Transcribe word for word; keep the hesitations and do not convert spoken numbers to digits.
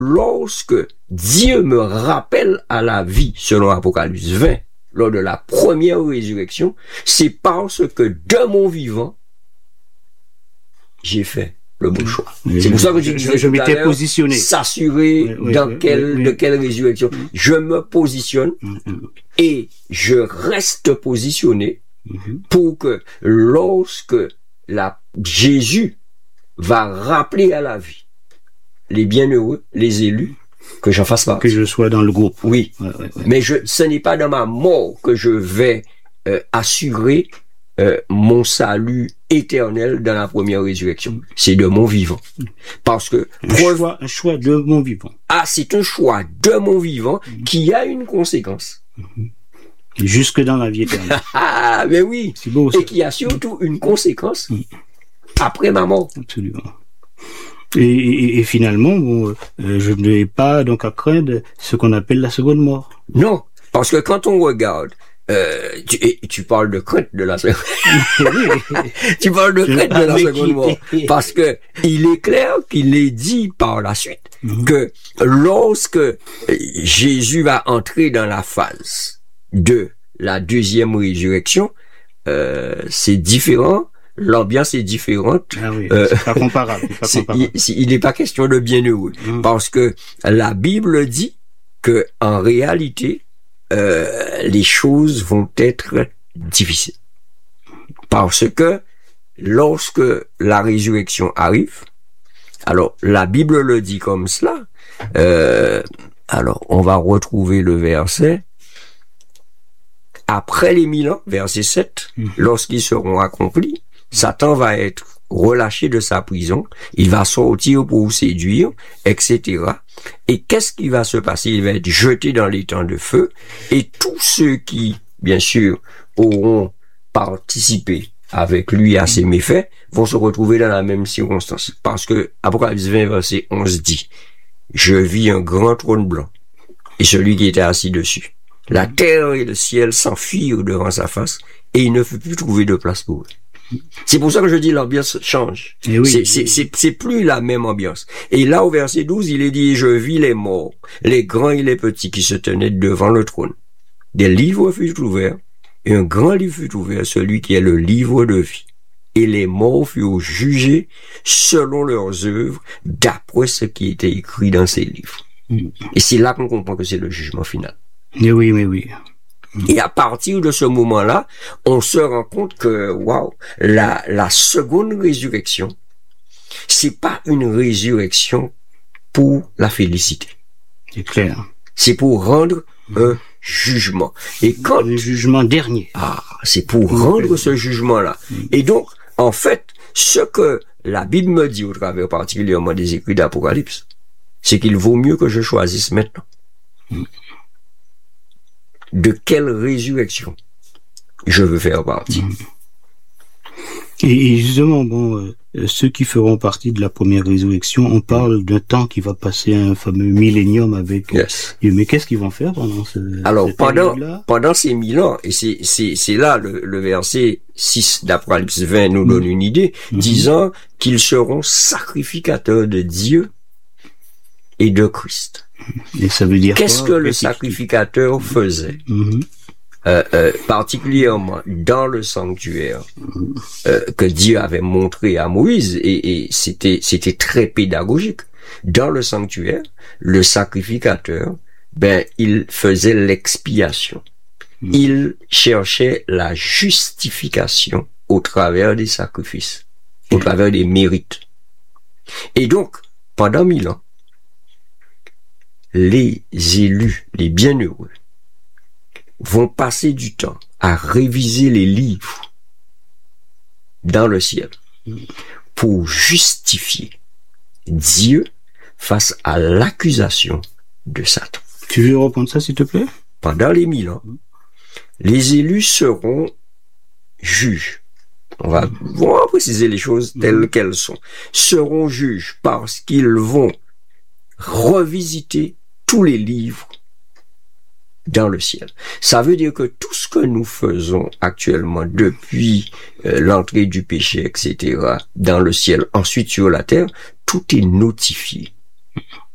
lorsque Dieu me rappelle à la vie, selon Apocalypse vingt, lors de la première résurrection, c'est parce que de mon vivant, j'ai fait le bon choix. Oui, c'est pour ça que je, je, je m'étais positionné. S'assurer oui, oui, dans oui, quelle, oui. de quelle résurrection. Je me positionne mm-hmm. et je reste positionné mm-hmm. pour que lorsque la, Jésus va rappeler à la vie les bienheureux, les élus, que j'en fasse partie. Que je sois dans le groupe. Oui. Ouais, ouais, ouais. Mais je, ce n'est pas dans ma mort que je vais euh, assurer euh, mon salut éternel dans la première résurrection. Mm. C'est de mon vivant. Parce que... Un, preuve, choix, un choix de mon vivant. Ah, c'est un choix de mon vivant mm. qui a une conséquence. Mm-hmm. Jusque dans la vie éternelle. Ah, mais oui. C'est beau, ça. Et qui a surtout une conséquence mm. après ma mort. Absolument. Et, et, et finalement, bon, euh, je n'ai pas donc à craindre ce qu'on appelle la seconde mort. Non, parce que quand on regarde, euh, tu, et, tu parles de crainte de la seconde tu parles de crainte de la seconde mort, parce que il est clair qu'il est dit par la suite mm-hmm. que lorsque Jésus va entrer dans la phase de la deuxième résurrection, euh, c'est différent. L'ambiance est différente. Ah oui, euh, c'est pas comparable. C'est pas c'est, comparable. Il, il n'est pas question de bienheureux, mmh. parce que la Bible dit que en réalité, euh, les choses vont être difficiles, parce que lorsque la résurrection arrive, alors la Bible le dit comme cela. Euh, alors on va retrouver le verset. Après les mille ans, verset sept, mmh. lorsqu'ils seront accomplis, Satan va être relâché de sa prison, il va sortir pour séduire, et cetera. Et qu'est-ce qui va se passer? Il va être jeté dans les temps de feu, et tous ceux qui, bien sûr, auront participé avec lui à ces méfaits, vont se retrouver dans la même circonstance. Parce que Apocalypse vingt, verset onze dit, « Je vis un grand trône blanc, et celui qui était assis dessus. La terre et le ciel s'enfuirent devant sa face, et il ne fut plus trouvé de place pour eux. » C'est pour ça que je dis l'ambiance change. Oui, c'est, c'est, c'est, c'est plus la même ambiance. Et là, au verset douze, il est dit, je vis les morts, les grands et les petits qui se tenaient devant le trône. Des livres furent ouverts, et un grand livre fut ouvert, celui qui est le livre de vie. Et les morts furent jugés selon leurs œuvres, d'après ce qui était écrit dans ces livres. Mm. Et c'est là qu'on comprend que c'est le jugement final. Mais oui, mais oui. Et à partir de ce moment-là, on se rend compte que, waouh, la, la seconde résurrection, c'est pas une résurrection pour la félicité. C'est clair. C'est pour rendre un jugement. Et quand... Le jugement dernier. Ah, c'est pour rendre ce jugement-là. Et donc, en fait, ce que la Bible me dit au travers particulièrement des écrits d'Apocalypse, c'est qu'il vaut mieux que je choisisse maintenant. De quelle résurrection je veux faire partie. Et justement, bon, euh, ceux qui feront partie de la première résurrection, on parle d'un temps qui va passer un fameux millénium avec yes. Dieu. Mais qu'est-ce qu'ils vont faire pendant ce Alors, pendant, pendant ces mille ans, et c'est, c'est, c'est là le, le verset six d'Apocalypse vingt nous donne une idée, mm-hmm. disant qu'ils seront sacrificateurs de Dieu et de Christ. Et ça veut dire Qu'est-ce quoi, que le sacrificateur mm-hmm. faisait mm-hmm. Euh, euh, particulièrement dans le sanctuaire euh, que Dieu avait montré à Moïse, et, et c'était c'était très pédagogique. Dans le sanctuaire, le sacrificateur, ben il faisait l'expiation. Mm. Il cherchait la justification au travers des sacrifices, au mm. travers des mérites. Et donc, pendant mille ans, les élus, les bienheureux, vont passer du temps à réviser les livres dans le ciel pour justifier Dieu face à l'accusation de Satan. Tu veux reprendre ça, s'il te plaît? Pendant les mille ans, les élus seront juges. On va, on va préciser les choses telles qu'elles sont. Seront juges parce qu'ils vont revisiter tous les livres dans le ciel. Ça veut dire que tout ce que nous faisons actuellement depuis euh, l'entrée du péché, et cetera, dans le ciel, ensuite sur la terre, tout est notifié.